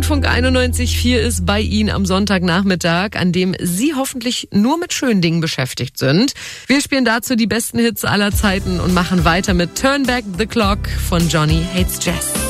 Rundfunk 91.4 ist bei Ihnen am Sonntagnachmittag, an dem Sie hoffentlich nur mit schönen Dingen beschäftigt sind. Wir spielen dazu die besten Hits aller Zeiten und machen weiter mit Turn Back the Clock von Johnny Hates Jazz.